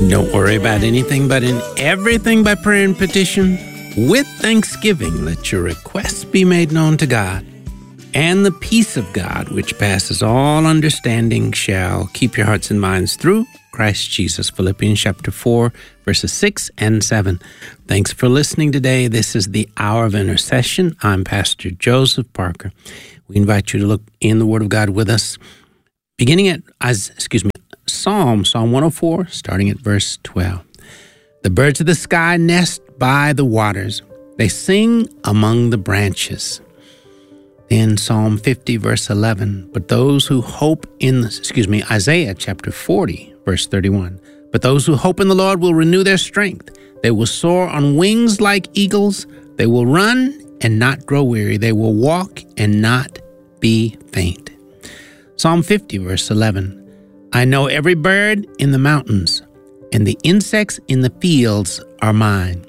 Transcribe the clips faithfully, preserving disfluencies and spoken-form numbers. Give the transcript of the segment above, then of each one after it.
Don't worry about anything, but in everything by prayer and petition, with thanksgiving, let your requests be made known to God. And the peace of God, which passes all understanding, shall keep your hearts and minds through Christ Jesus. Philippians chapter four, verses six and seven. Thanks for listening today. This is the Hour of Intercession. I'm Pastor Joseph Parker. We invite you to look in the Word of God with us, beginning at, excuse me, Psalm, Psalm one oh four, starting at verse twelve. The birds of the sky nest by the waters. They sing among the branches. In Psalm fifty, verse eleven, but those who hope in, the, excuse me, Isaiah chapter forty, verse thirty-one. But those who hope in the Lord will renew their strength. They will soar on wings like eagles. They will run and not grow weary. They will walk and not be faint. Psalm fifty, verse eleven. I know every bird in the mountains, and the insects in the fields are mine.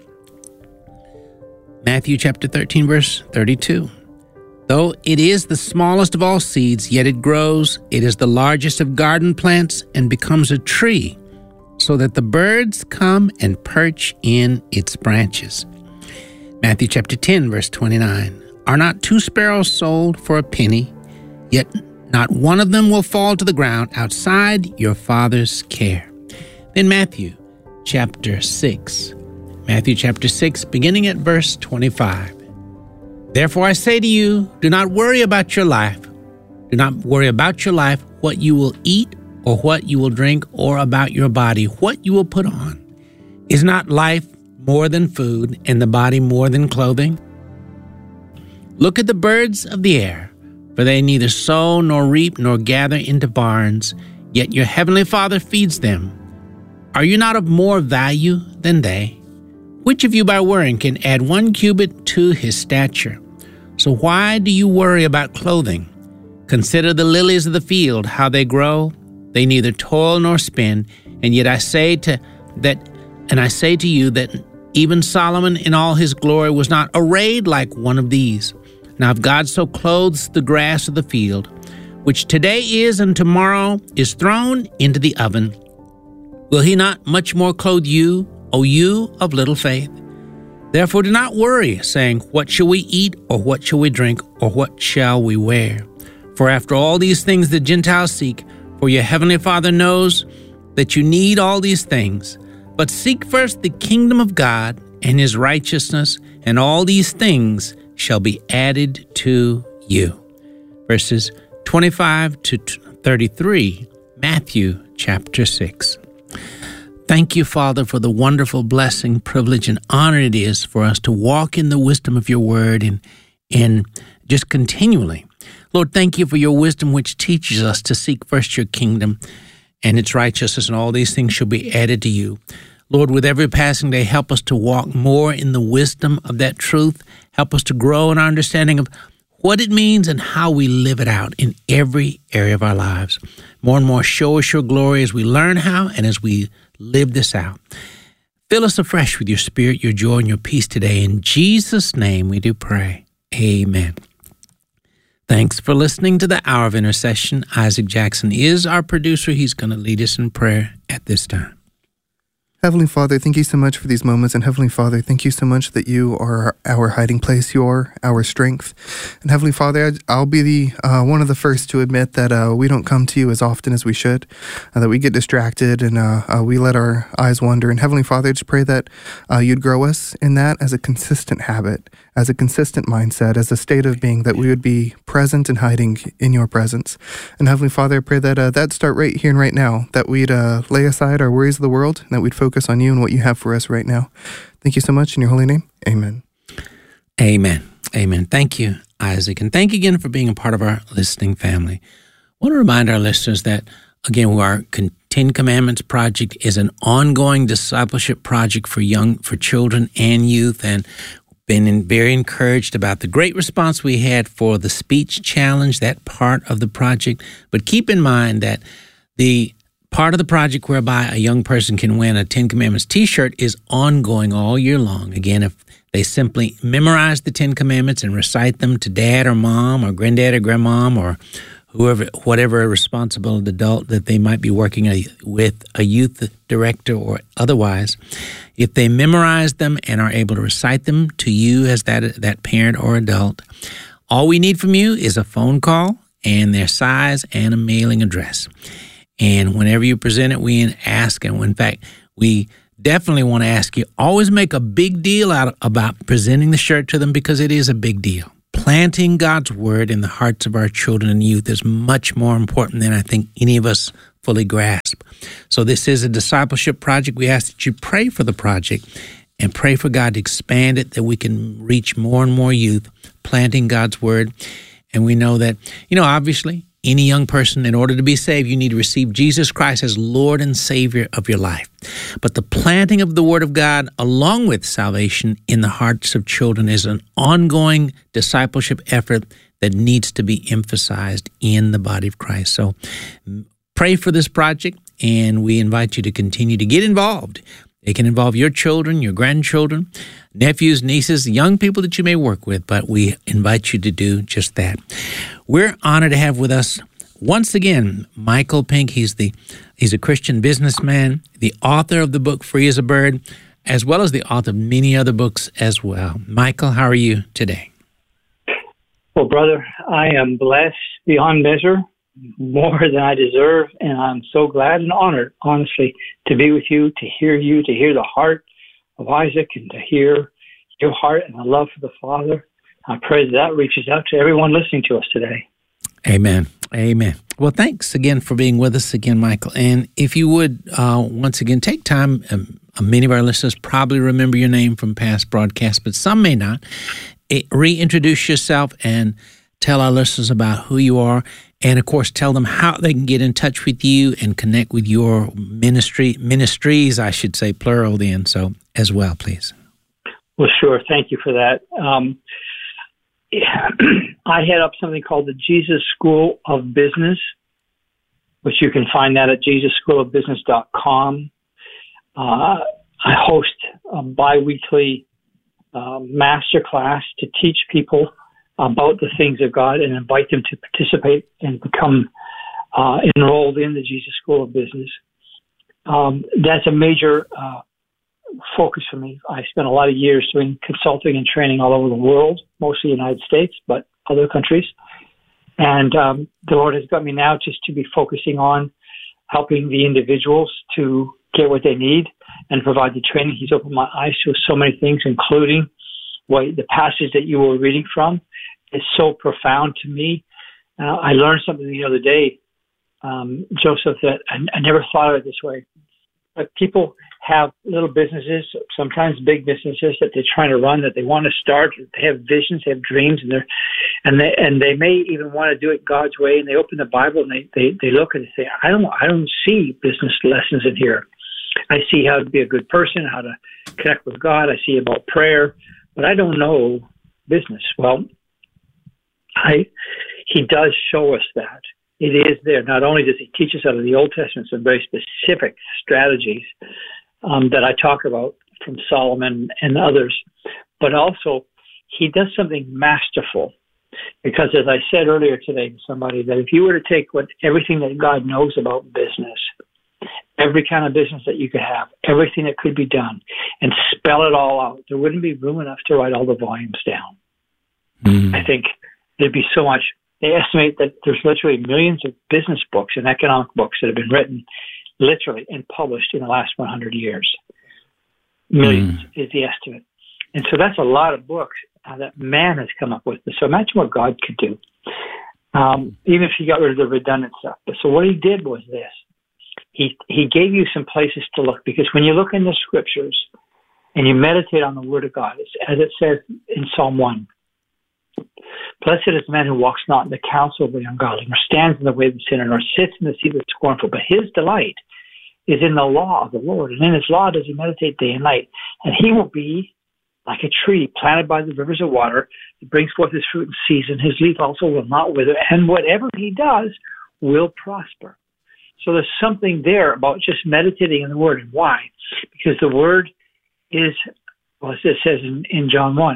Matthew chapter thirteen, verse thirty-two. Though it is the smallest of all seeds, yet it grows. It is the largest of garden plants and becomes a tree, so that the birds come and perch in its branches. Matthew chapter ten, verse twenty-nine. Are not two sparrows sold for a penny? Yet not one of them will fall to the ground outside your Father's care. Then Matthew chapter six. Matthew chapter six, beginning at verse twenty-five. Therefore I say to you, do not worry about your life. Do not worry about your life, what you will eat or what you will drink, or about your body, what you will put on. Is not life more than food, and the body more than clothing? Look at the birds of the air, for they neither sow nor reap nor gather into barns, yet your heavenly Father feeds them. Are you not of more value than they? Which of you by worrying can add one cubit to his stature? So why do you worry about clothing? Consider the lilies of the field, how they grow. They neither toil nor spin, and yet I say to that, and I say to you that even Solomon in all his glory was not arrayed like one of these. Now if God so clothes the grass of the field, which today is and tomorrow is thrown into the oven, will he not much more clothe you, O you of little faith? Therefore do not worry, saying, what shall we eat, or what shall we drink, or what shall we wear? For after all these things the Gentiles seek, for your heavenly Father knows that you need all these things. But seek first the kingdom of God and his righteousness, and all these things shall be added to you. Verses twenty-five to thirty-three, Matthew chapter six. Thank you, Father, for the wonderful blessing, privilege, and honor it is for us to walk in the wisdom of your word and, and just continually. Lord, thank you for your wisdom, which teaches us to seek first your kingdom and its righteousness, and all these things shall be added to you. Lord, with every passing day, help us to walk more in the wisdom of that truth. Help us to grow in our understanding of what it means and how we live it out in every area of our lives. More and more, show us your glory as we learn how and as we live this out. Fill us afresh with your spirit, your joy, and your peace today. In Jesus' name we do pray. Amen. Thanks for listening to the Hour of Intercession. Isaac Jackson is our producer. He's going to lead us in prayer at this time. Heavenly Father, thank you so much for these moments. And Heavenly Father, thank you so much that you are our hiding place. You are our strength. And Heavenly Father, I'll be the uh, one of the first to admit that uh, we don't come to you as often as we should, uh, that we get distracted and uh, uh, we let our eyes wander. And Heavenly Father, I just pray that uh, you'd grow us in that as a consistent habit, as a consistent mindset, as a state of being, that we would be present and hiding in your presence. And Heavenly Father, I pray that uh, that'd start right here and right now, that we'd uh, lay aside our worries of the world, and that we'd focus on you and what you have for us right now. Thank you so much in your holy name. Amen. Amen. Amen. Thank you, Isaac. And thank you again for being a part of our listening family. I want to remind our listeners that, again, our Ten Commandments project is an ongoing discipleship project for young, for children and youth, and been in, very encouraged about the great response we had for the speech challenge, that part of the project. But keep in mind that the part of the project whereby a young person can win a Ten Commandments t-shirt is ongoing all year long. Again, if they simply memorize the Ten Commandments and recite them to dad or mom or granddad or grandmom or whoever, whatever responsible adult that they might be working a, with, a youth director or otherwise, if they memorize them and are able to recite them to you as that that parent or adult, all we need from you is a phone call and their size and a mailing address. And whenever you present it, we ask, and in fact, we definitely want to ask you, always make a big deal out of, about presenting the shirt to them, because it is a big deal. Planting God's word in the hearts of our children and youth is much more important than I think any of us fully grasp. So this is a discipleship project. We ask that you pray for the project and pray for God to expand it, that we can reach more and more youth, planting God's word. And we know that, you know, obviously, any young person, in order to be saved, you need to receive Jesus Christ as Lord and Savior of your life. But the planting of the Word of God, along with salvation in the hearts of children, is an ongoing discipleship effort that needs to be emphasized in the body of Christ. So pray for this project, and we invite you to continue to get involved. It can involve your children, your grandchildren, nephews, nieces, young people that you may work with, but we invite you to do just that. We're honored to have with us once again Michael Pink. He's the he's a Christian businessman, the author of the book Free as a Bird, as well as the author of many other books as well. Michael, how are you today? Well, brother, I am blessed beyond measure, more than I deserve, and I'm so glad and honored, honestly, to be with you, to hear you, to hear the heart of Isaac, and to hear your heart and the love for the Father. I pray that that reaches out to everyone listening to us today. Amen. Amen. Well, thanks again for being with us again, Michael. And if you would, uh, once again, take time. Um, many of our listeners probably remember your name from past broadcasts, but some may not. It, reintroduce yourself and tell our listeners about who you are. And, of course, tell them how they can get in touch with you and connect with your ministry, ministries, I should say, plural then, so as well, please. Well, sure. Thank you for that. Um, I head up something called the Jesus School of Business, which you can find that at jesus school of business dot com. Uh, I host a biweekly uh, master class to teach people about the things of God and invite them to participate and become uh, enrolled in the Jesus School of Business. Um, that's a major uh, focus for me. I spent a lot of years doing consulting and training all over the world, mostly the United States, but other countries. And um, the Lord has got me now just to be focusing on helping the individuals to get what they need and provide the training. He's opened my eyes to so many things, including what the passage that you were reading from is so profound to me. Uh, I learned something the other day, um, Joseph, that I, I never thought of it this way. But people have little businesses, sometimes big businesses that they're trying to run, that they want to start. They have visions, they have dreams, and they're and they and they may even want to do it God's way. And they open the Bible and they they, they look and they say, I don't I don't see business lessons in here. I see how to be a good person, how to connect with God. I see about prayer, but I don't know business. Well, I he does show us that. It is there. Not only does he teach us out of the Old Testament some very specific strategies um, that I talk about from Solomon and others, but also he does something masterful. Because as I said earlier today to somebody, that if you were to take what everything that God knows about business, every kind of business that you could have, everything that could be done, and spell it all out, there wouldn't be room enough to write all the volumes down. Mm. I think there'd be so much. They estimate that there's literally millions of business books and economic books that have been written literally and published in the last one hundred years. Millions mm. is the estimate. And so that's a lot of books uh, that man has come up with. So imagine what God could do, um, even if he got rid of the redundant stuff. But so what he did was this. He he gave you some places to look, because when you look in the scriptures and you meditate on the word of God, it's, as it says in Psalm one, blessed is the man who walks not in the counsel of the ungodly, nor stands in the way of the sinner, nor sits in the seat of the scornful, but his delight is in the law of the Lord, and in his law does he meditate day and night. And he will be like a tree planted by the rivers of water, that brings forth his fruit in season. His leaf also will not wither, and whatever he does will prosper. So there's something there about just meditating in the word. And why? Because the word is, well, as it says in, in John one,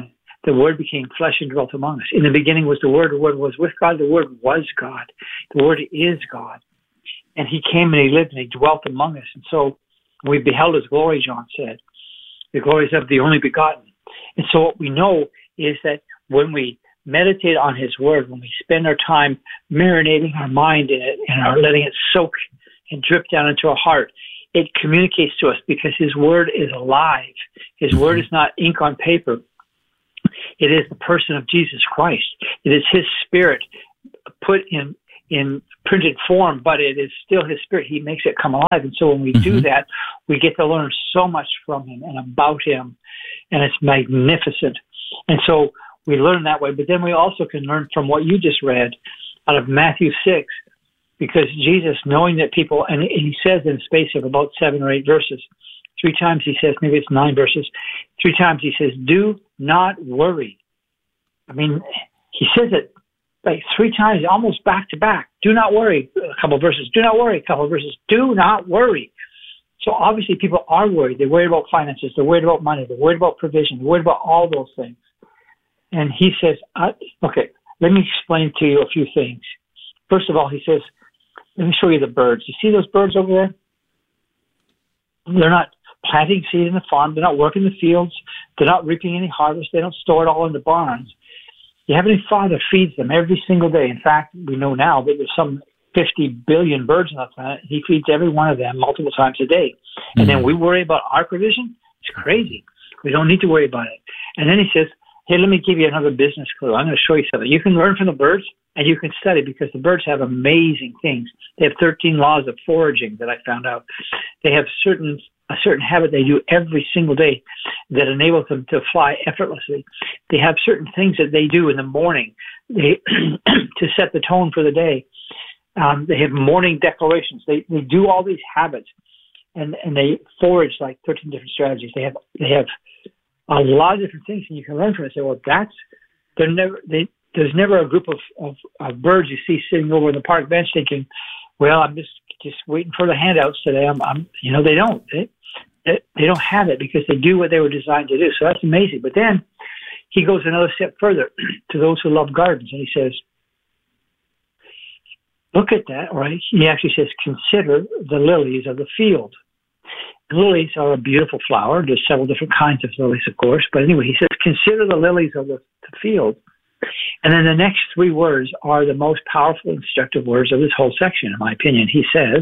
the Word became flesh and dwelt among us. In the beginning was the Word. The Word was with God. The Word was God. The Word is God. And he came and he lived and he dwelt among us. And so we beheld his glory, John said. The glory is of the only begotten. And so what we know is that when we meditate on his word, when we spend our time marinating our mind in it and are letting it soak and drip down into our heart, it communicates to us because his word is alive. His word is not ink on paper. It is the person of Jesus Christ. It is his spirit put in in printed form, but it is still his spirit. He makes it come alive. And so when we mm-hmm. do that, we get to learn so much from him and about him, and it's magnificent. And so we learn that way, but then we also can learn from what you just read out of Matthew six, because Jesus, knowing that people, and he says in a space of about seven or eight verses, three times he says, maybe it's nine verses, three times he says, do not worry. I mean, he says it like three times, almost back to back. Do not worry, a couple of verses. Do not worry, a couple of verses. Do not worry. So obviously people are worried. They're worried about finances. They're worried about money. They're worried about provision. They're worried about all those things. And he says, uh, okay, let me explain to you a few things. First of all, he says, let me show you the birds. You see those birds over there? They're not planting seed in the farm. They're not working the fields. They're not reaping any harvest. They don't store it all in the barns. The Heavenly Father feeds them every single day. In fact, we know now that there's some fifty billion birds on the planet. He feeds every one of them multiple times a day. And mm-hmm. then we worry about our provision? It's crazy. We don't need to worry about it. And then he says, hey, let me give you another business clue. I'm going to show you something. You can learn from the birds, and you can study, because the birds have amazing things. They have thirteen laws of foraging that I found out. They have certain a certain habit they do every single day that enables them to fly effortlessly. They have certain things that they do in the morning they to set the tone for the day. Um, they have morning declarations. They they do all these habits, and, and they forage like thirteen different strategies. They have they have a lot of different things, and you can learn from it. Say, well, that's they're never they. There's never a group of, of, of birds you see sitting over in the park bench thinking, well, I'm just just waiting for the handouts today. I'm, I'm you know, they don't. They, they, they don't have it because they do what they were designed to do. So that's amazing. But then he goes another step further to those who love gardens, and he says, look at that, right? He actually says, consider the lilies of the field. Lilies are a beautiful flower. There's several different kinds of lilies, of course. But anyway, he says, consider the lilies of the, the field. And then the next three words are the most powerful, instructive words of this whole section, in my opinion. He says,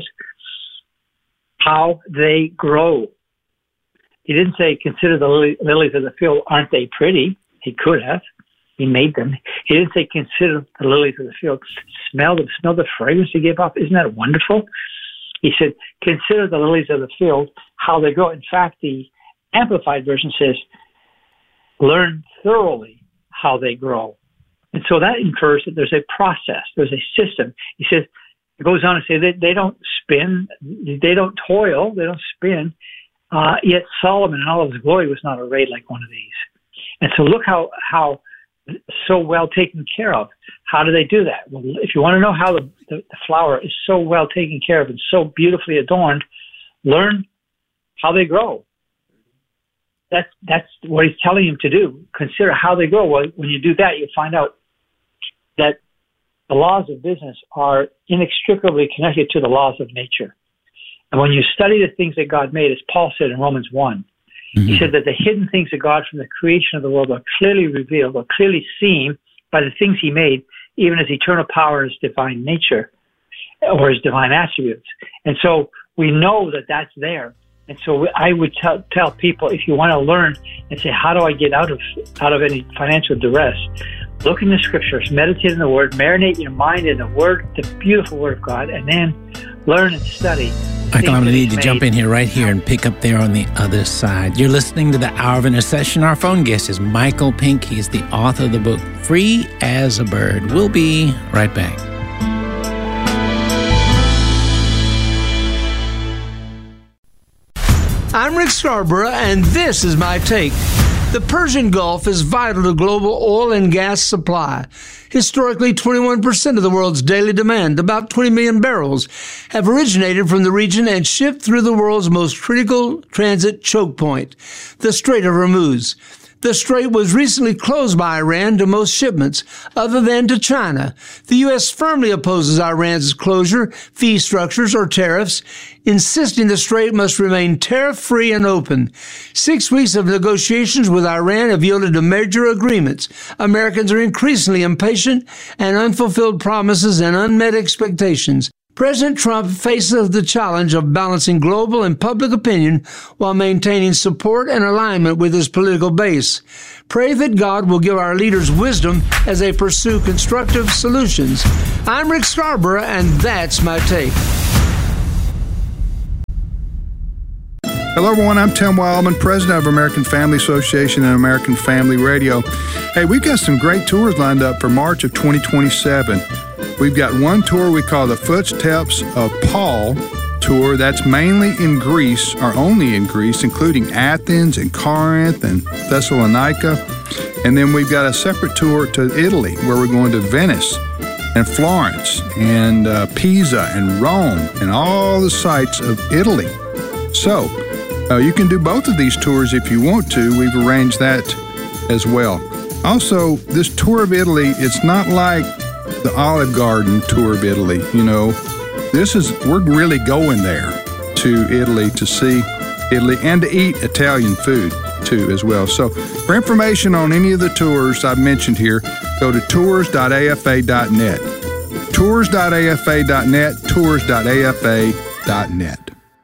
how they grow. He didn't say, consider the li- lilies of the field. Aren't they pretty? He could have. He made them. He didn't say, consider the lilies of the field. Smell them. Smell the fragrance they give off. Isn't that wonderful? He said, consider the lilies of the field, how they grow. In fact, the Amplified Version says, learn thoroughly how they grow. And so that infers that there's a process, there's a system. He says, it goes on to say that they don't spin, they don't toil, they don't spin. Uh, yet Solomon in all of his glory was not arrayed like one of these. And so look how, how so well taken care of. How do they do that? Well, if you want to know how the, the, the flower is so well taken care of and so beautifully adorned, learn how they grow. That's that's what he's telling him to do. Consider how they grow. Well, when you do that, you find out that the laws of business are inextricably connected to the laws of nature. And when you study the things that God made, as Paul said in Romans one, mm-hmm. he said that the hidden things of God from the creation of the world are clearly revealed, are clearly seen by the things he made, even his eternal power and his divine nature or his divine attributes. And so we know that that's there. And so I would tell, tell people, if you want to learn and say, how do I get out of out of any financial duress? Look in the scriptures, meditate in the word, marinate your mind in the word, the beautiful word of God, and then learn and study. Michael, I'm going to need to jump in here right here and pick up there on the other side. You're listening to the Hour of Intercession. Our phone guest is Michael Pink. He's the author of the book, Free as a Bird. We'll be right back. I'm Rick Scarborough, and this is my take. The Persian Gulf is vital to global oil and gas supply. Historically, twenty-one percent of the world's daily demand, about twenty million barrels, have originated from the region and shipped through the world's most critical transit choke point, the Strait of Hormuz. The strait was recently closed by Iran to most shipments, other than to China. The U S firmly opposes Iran's closure, fee structures, or tariffs, insisting the strait must remain tariff-free and open. Six weeks of negotiations with Iran have yielded to major agreements. Americans are increasingly impatient, and unfulfilled promises and unmet expectations. President Trump faces the challenge of balancing global and public opinion while maintaining support and alignment with his political base. Pray that God will give our leaders wisdom as they pursue constructive solutions. I'm Rick Scarborough, and that's my take. Hello, everyone. I'm Tim Wildman, president of American Family Association and American Family Radio. Hey, we've got some great tours lined up for March of twenty twenty-seven. We've got one tour we call the Footsteps of Paul tour. That's mainly in Greece, or only in Greece, including Athens and Corinth and Thessalonica. And then we've got a separate tour to Italy, where we're going to Venice and Florence and uh, Pisa and Rome and all the sites of Italy. So uh, you can do both of these tours if you want to. We've arranged that as well. Also, this tour of Italy, it's not like the Olive Garden tour of Italy. You know, this is, we're really going there to Italy to see Italy and to eat Italian food too as well. So for information on any of the tours I've mentioned here, go to tours dot a f a dot net. tours dot a f a dot net, tours dot a f a dot net.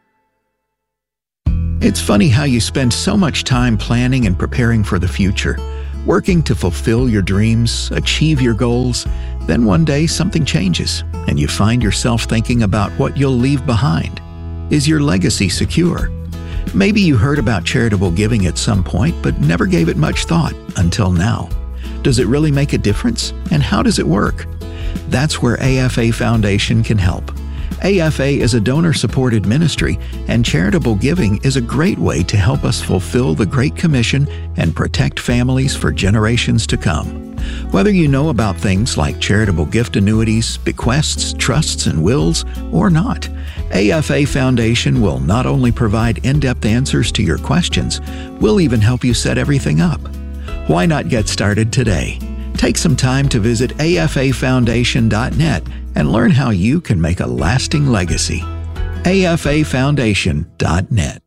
It's funny how you spend so much time planning and preparing for the future, working to fulfill your dreams, achieve your goals. Then one day something changes, and you find yourself thinking about what you'll leave behind. Is your legacy secure? Maybe you heard about charitable giving at some point, but never gave it much thought until now. Does it really make a difference? And how does it work? That's where A F A Foundation can help. A F A is a donor-supported ministry, and charitable giving is a great way to help us fulfill the Great Commission and protect families for generations to come. Whether you know about things like charitable gift annuities, bequests, trusts, and wills, or not, A F A Foundation will not only provide in-depth answers to your questions, we'll even help you set everything up. Why not get started today? Take some time to visit A F A foundation dot net and learn how you can make a lasting legacy. A F A foundation dot net.